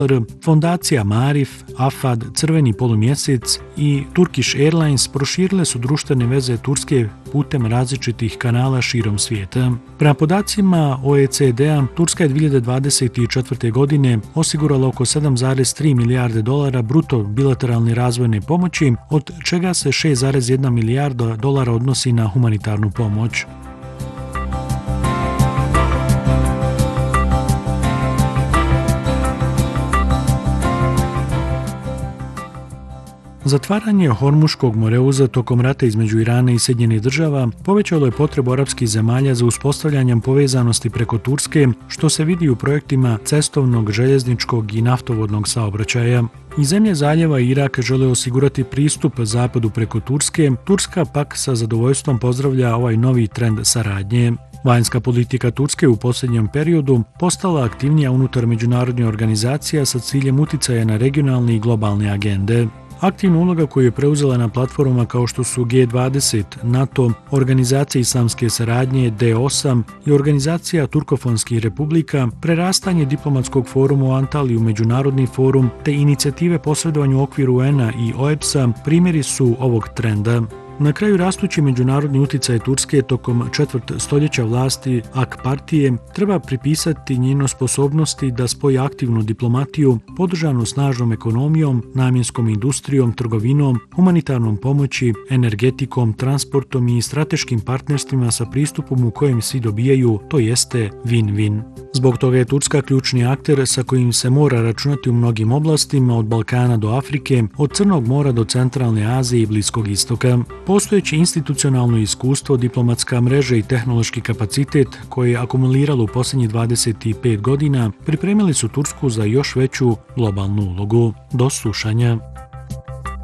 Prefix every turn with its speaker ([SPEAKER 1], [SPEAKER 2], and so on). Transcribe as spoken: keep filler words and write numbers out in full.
[SPEAKER 1] Fondacija Marif, Afad, Crveni polumjesec i Turkish Airlines proširile su društvene veze Turske putem različitih kanala širom svijeta. Prema podacima O E C D-a, Turska je dvije hiljade dvadeset četvrte. godine osigurala oko sedam zarez tri milijarde dolara bruto bilateralne razvojne pomoći, od čega se šest zarez jedna milijarda dolara odnosi na humanitarnu pomoć. Zatvaranje Hormuškog moreuza tokom rata između Irana i Sjedinjenih država povećalo je potrebu arapskih zemalja za uspostavljanjem povezanosti preko Turske, što se vidi u projektima cestovnog, željezničkog i naftovodnog saobraćaja. I zemlje zaljeva i Irak žele osigurati pristup zapadu preko Turske, Turska pak sa zadovoljstvom pozdravlja ovaj novi trend saradnje. Vanjska politika Turske u posljednjem periodu postala aktivnija unutar međunarodnih organizacija sa ciljem uticaja na regionalne i globalne agende. Aktivna uloga koju je preuzela na platformama kao što su G dvadeset, NATO, Organizacija islamske saradnje D osam i Organizacija turkofonskih republika, prerastanje diplomatskog foruma u Antaliju u međunarodni forum te inicijative posredovanju u okviru U N-a i O E B S-a primjeri su ovog trenda. Na kraju, rastući međunarodni uticaj Turske tokom četvrt stoljeća vlasti A K partije treba pripisati njenoj sposobnosti da spoji aktivnu diplomatiju podržanu snažnom ekonomijom, namjenskom industrijom, trgovinom, humanitarnom pomoći, energetikom, transportom i strateškim partnerstvima sa pristupom u kojem svi dobijaju, to jeste win-win. Zbog toga je Turska ključni akter sa kojim se mora računati u mnogim oblastima, od Balkana do Afrike, od Crnog mora do Centralne Azije i Bliskog istoka. Postojeće institucionalno iskustvo, diplomatska mreža i tehnološki kapacitet koje je akumuliralo u posljednjih dvadeset pet godina pripremili su Tursku za još veću globalnu ulogu. Do slušanja.